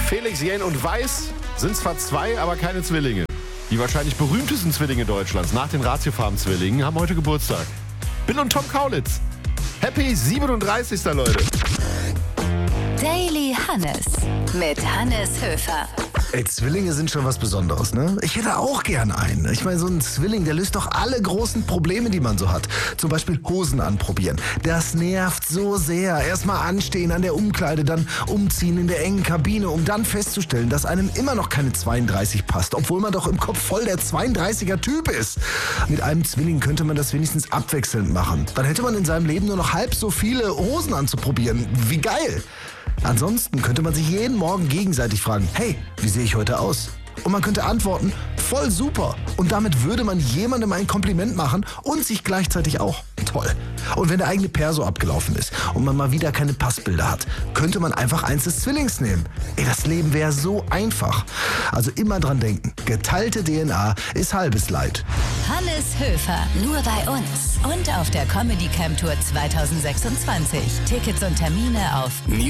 Felix Jähn und Weiß sind zwar zwei, aber keine Zwillinge. Die wahrscheinlich berühmtesten Zwillinge Deutschlands nach den Ratiofarm-Zwillingen haben heute Geburtstag. Bill und Tom Kaulitz. Happy 37. Leute. Daily Hannes mit Hannes Höfer. Ey, Zwillinge sind schon was Besonderes, ne? Ich hätte auch gern einen. Ich meine, so ein Zwilling, der löst doch alle großen Probleme, die man so hat. Zum Beispiel Hosen anprobieren. Das nervt so sehr. Erstmal anstehen an der Umkleide, dann umziehen in der engen Kabine, um dann festzustellen, dass einem immer noch keine 32 passt, obwohl man doch im Kopf voll der 32er Typ ist. Mit einem Zwilling könnte man das wenigstens abwechselnd machen. Dann hätte man in seinem Leben nur noch halb so viele Hosen anzuprobieren. Wie geil! Ansonsten könnte man sich jeden Morgen gegenseitig fragen, hey, wie sehe ich heute aus? Und man könnte antworten, voll super. Und damit würde man jemandem ein Kompliment machen und sich gleichzeitig auch. Toll. Und wenn der eigene Perso abgelaufen ist und man mal wieder keine Passbilder hat, könnte man einfach eins des Zwillings nehmen. Ey, das Leben wäre so einfach. Also immer dran denken, geteilte DNA ist halbes Leid. Hannes Höfer, nur bei uns und auf der Comedy Camp Tour 2026. Tickets und Termine auf